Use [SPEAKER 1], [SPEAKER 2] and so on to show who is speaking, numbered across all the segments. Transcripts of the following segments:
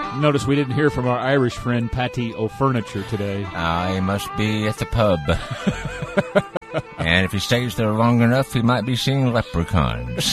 [SPEAKER 1] Notice we didn't hear from our Irish friend Patty O'Furniture today.
[SPEAKER 2] I must be at the pub. And if he stays there long enough, he might be seeing leprechauns.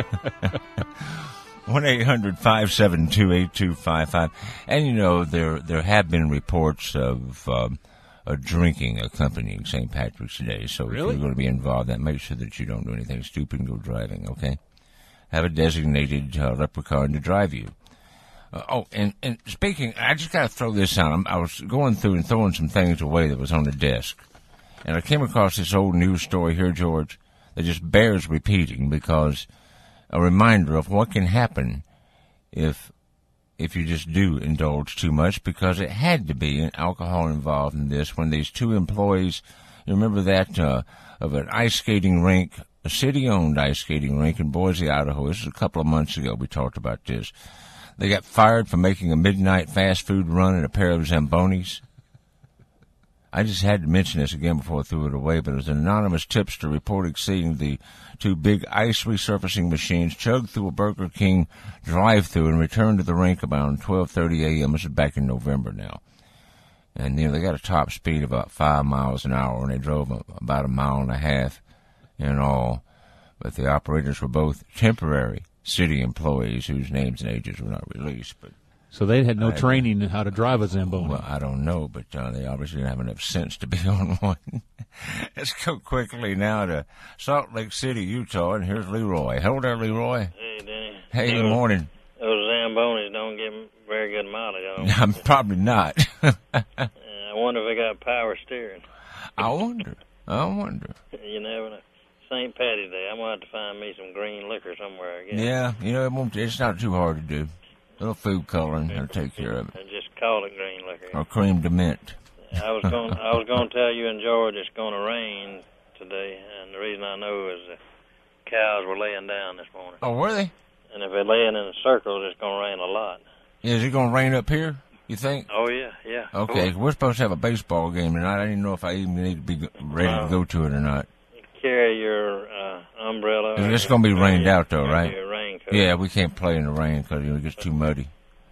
[SPEAKER 2] 1-800-572-8255. And, you know, there have been reports of drinking accompanying St. Patrick's Day. So
[SPEAKER 1] Really?
[SPEAKER 2] if you're going to be involved, that make sure that you don't do anything stupid and go driving, okay? Have a designated leprechaun to drive you. And speaking, I just got to throw this out. I was going through and throwing some things away that was on the desk. And I came across this old news story here, George, that just bears repeating because a reminder of what can happen if you just do indulge too much, because it had to be an alcohol involved in this when these two employees, you remember that, of an ice skating rink, a city-owned ice skating rink in Boise, Idaho. This was a couple of months ago. We talked about this. They got fired for making a midnight fast food run in a pair of Zambonis. I just had to mention this again before I threw it away, but it was an anonymous tipster reported seeing the two big ice resurfacing machines chug through a Burger King drive-thru and return to the rink about 12:30 a.m. This is back in November now. And, you know, they got a top speed of about 5 miles an hour, and they drove about a mile and a half in all. But the operators were both temporary city employees whose names and ages were not released. But
[SPEAKER 1] So they had no training in how to drive a Zamboni.
[SPEAKER 2] well, I don't know, but they obviously didn't have enough sense to be on one. Let's go quickly now to Salt Lake City, Utah, and here's Leroy. Hello there, Leroy.
[SPEAKER 3] Hey, Denny.
[SPEAKER 2] Hey, good morning.
[SPEAKER 3] Those Zambonis don't get very good mileage.
[SPEAKER 2] I'm probably not.
[SPEAKER 3] I wonder if they got power steering.
[SPEAKER 2] I wonder.
[SPEAKER 3] You never know. St. Patty's Day, I'm going to have to find me some green liquor somewhere, I guess.
[SPEAKER 2] Yeah, you know, it's not too hard to do. A little food coloring, that'll take care of it.
[SPEAKER 3] And just call it green liquor.
[SPEAKER 2] Or cream de mint.
[SPEAKER 3] I was going to tell you and George it's going to rain today, and the reason I know is the cows were laying down this morning.
[SPEAKER 2] Oh, were they?
[SPEAKER 3] And if they're laying in a circle, it's going to rain a lot.
[SPEAKER 2] Yeah, is it going to rain up here, you think?
[SPEAKER 3] Oh, yeah.
[SPEAKER 2] Okay, we're supposed to have a baseball game tonight. I didn't know if I even need to be ready to go to it or not.
[SPEAKER 3] Carry your umbrella.
[SPEAKER 2] It's going to be rained out, though, right?
[SPEAKER 3] Your raincoat.
[SPEAKER 2] Yeah, we can't play in the rain because it gets too muddy.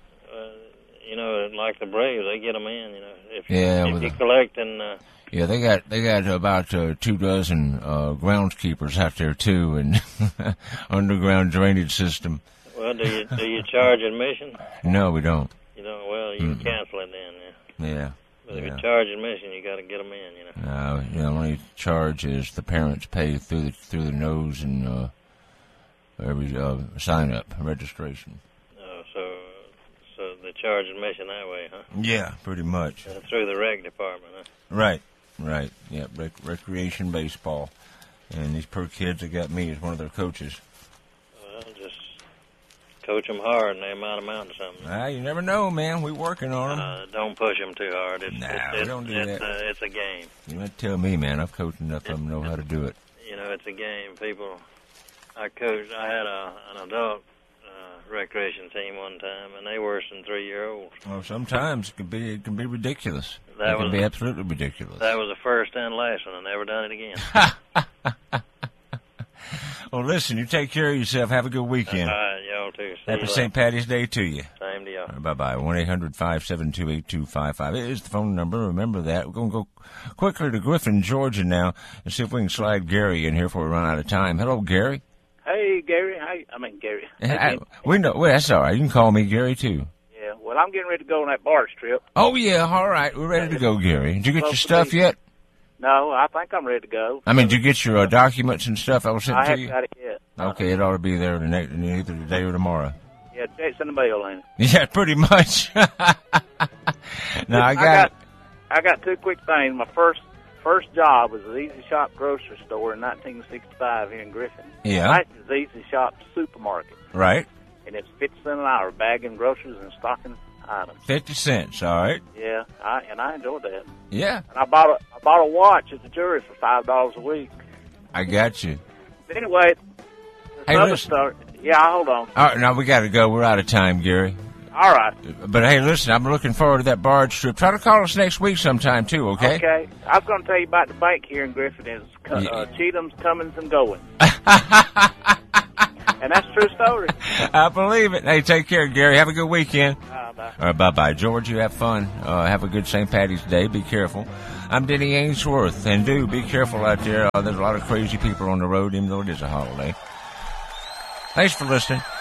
[SPEAKER 3] You know, like the Braves, they get them in. You know, if you collect and.
[SPEAKER 2] Yeah, they got about 2 dozen groundskeepers out there too, and underground drainage system.
[SPEAKER 3] Well, do you charge admission?
[SPEAKER 2] No, we don't.
[SPEAKER 3] You don't. Well, you can cancel it then.
[SPEAKER 2] Yeah.
[SPEAKER 3] But if you charge admission, you got to get them in. You know.
[SPEAKER 2] No, the only charge is the parents pay through the nose and every sign up registration.
[SPEAKER 3] Oh, so they charge admission that way, huh?
[SPEAKER 2] Yeah, pretty much.
[SPEAKER 3] Through the rec department, huh?
[SPEAKER 2] Right. Yeah, recreation baseball, and these poor kids that got me as one of their coaches.
[SPEAKER 3] Well, just coach them hard, and they might amount to something.
[SPEAKER 2] You never know, man. We're working on them.
[SPEAKER 3] Don't push them too hard.
[SPEAKER 2] We don't do that.
[SPEAKER 3] It's a game.
[SPEAKER 2] You might tell me, man. I've coached enough of them to know how to do it.
[SPEAKER 3] You know, it's a game. I had an adult recreation team one time, and they worse than 3-year-olds.
[SPEAKER 2] Well, sometimes it can be ridiculous. It can be absolutely ridiculous.
[SPEAKER 3] That was the first and last one. I never done it again.
[SPEAKER 2] Well, listen, you take care of yourself. Have a good weekend.
[SPEAKER 3] All right, y'all too.
[SPEAKER 2] Happy St. Patty's Day to you.
[SPEAKER 3] Same to y'all.
[SPEAKER 2] Bye-bye. 1-800-572-8255. It is the phone number. Remember that. We're going to go quickly to Griffin, Georgia now, and see if we can slide Gary in here before we run out of time. Hello, Gary.
[SPEAKER 4] Hey, Gary. Gary.
[SPEAKER 2] We know. Well, that's all right. You can call me Gary, too.
[SPEAKER 4] Yeah, well, I'm getting ready to go on that barge trip.
[SPEAKER 2] Oh, yeah, all right. We're ready to go, Gary. Did you get your stuff yet?
[SPEAKER 4] No, I think I'm ready to go.
[SPEAKER 2] I mean, did you get your documents and stuff I was sent to you?
[SPEAKER 4] I haven't got it yet.
[SPEAKER 2] Okay, it ought to be there either today or tomorrow.
[SPEAKER 4] Yeah, check's in the mail, ain't it?
[SPEAKER 2] Yeah, pretty much. No, I got
[SPEAKER 4] 2 quick things. My first job was at Easy Shop grocery store in 1965 here in Griffin.
[SPEAKER 2] Yeah.
[SPEAKER 4] Right, is Easy Shop supermarket.
[SPEAKER 2] Right.
[SPEAKER 4] And it's 50 cents an hour bagging groceries and stocking items.
[SPEAKER 2] 50 cents, all right.
[SPEAKER 4] Yeah, I enjoyed that.
[SPEAKER 2] Yeah.
[SPEAKER 4] And I bought a watch at the jury for $5 a week.
[SPEAKER 2] I got you.
[SPEAKER 4] But anyway,
[SPEAKER 2] hey, listen.
[SPEAKER 4] Yeah, hold on.
[SPEAKER 2] All right, now we got to go. We're out of time, Gary.
[SPEAKER 4] All right.
[SPEAKER 2] But hey, listen, I'm looking forward to that barge trip. Try to call us next week sometime too, okay?
[SPEAKER 4] Okay. I was going to tell you about the bank here in Griffin. It's Cheatham's, Cummins, and Goins. And that's a true story.
[SPEAKER 2] I believe it. Hey, take care, Gary. Have a good weekend.
[SPEAKER 4] Bye.
[SPEAKER 2] All right, bye-bye. George, you have fun. Have a good St. Patty's Day. Be careful. I'm Denny Ainsworth, and be careful out there. There's a lot of crazy people on the road, even though it is a holiday. Thanks for listening.